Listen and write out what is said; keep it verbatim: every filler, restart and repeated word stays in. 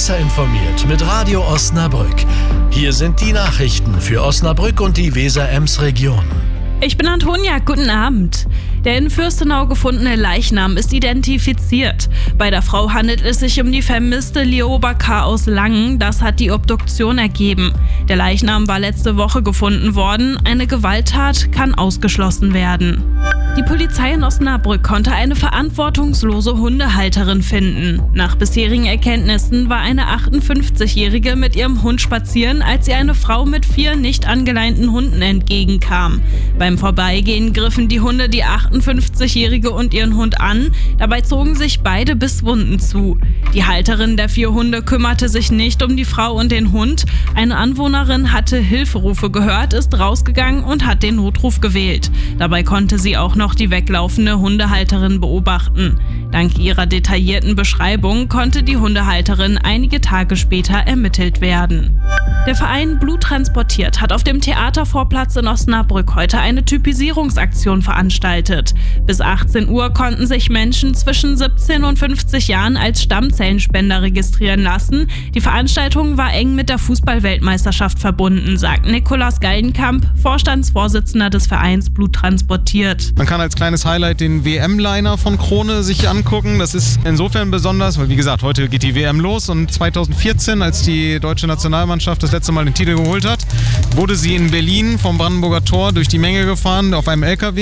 Besser informiert mit Radio Osnabrück. Hier sind die Nachrichten für Osnabrück und die Weser-Ems-Region. Ich bin Antonia, guten Abend. Der in Fürstenau gefundene Leichnam ist identifiziert. Bei der Frau handelt es sich um die vermisste Lioba K. aus Langen. Das hat die Obduktion ergeben. Der Leichnam war letzte Woche gefunden worden. Eine Gewalttat kann ausgeschlossen werden. Die Polizei in Osnabrück konnte eine verantwortungslose Hundehalterin finden. Nach bisherigen Erkenntnissen war eine achtundfünfzigjährige mit ihrem Hund spazieren, als sie eine Frau mit vier nicht angeleinten Hunden entgegenkam. Beim Vorbeigehen griffen die Hunde die achtundfünfzigjährige und ihren Hund an. Dabei zogen sich beide Bisswunden zu. Die Halterin der vier Hunde kümmerte sich nicht um die Frau und den Hund. Eine Anwohnerin hatte Hilferufe gehört, ist rausgegangen und hat den Notruf gewählt. Dabei konnte sie auch noch die weglaufende Hundehalterin beobachten. Dank ihrer detaillierten Beschreibung konnte die Hundehalterin einige Tage später ermittelt werden. Der Verein Blut transportiert hat auf dem Theatervorplatz in Osnabrück heute eine Typisierungsaktion veranstaltet. Bis achtzehn Uhr konnten sich Menschen zwischen siebzehn und fünfzig Jahren als Stammzellenspender registrieren lassen. Die Veranstaltung war eng mit der Fußball-Weltmeisterschaft verbunden, sagt Nikolaus Galdenkamp, Vorstandsvorsitzender des Vereins Blut transportiert. Man kann als kleines Highlight den W M-Liner von Krone sich angucken. Das ist insofern besonders, weil wie gesagt, heute geht die W M los und zweitausendvierzehn, als die deutsche Nationalmannschaft das letzte Mal den Titel geholt hat, wurde sie in Berlin vom Brandenburger Tor durch die Menge gefahren auf einem L K W.